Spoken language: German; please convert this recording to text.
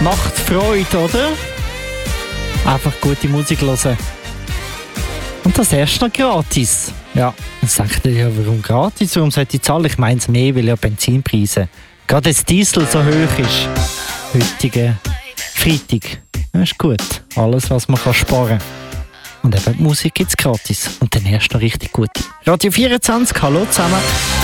Macht Freude, oder? Einfach gute Musik hören. Und das erst noch gratis. Ja, dann sagt ihr ja, warum gratis? Warum sollte ich zahlen? Ich meine es mehr, weil ja Benzinpreise, gerade das Diesel so hoch ist. Heutige Freitag. Das ist gut. Alles, was man sparen kann. Und eben die Musik gibt es gratis. Und dann erst noch richtig gut. Radio 24, hallo zusammen.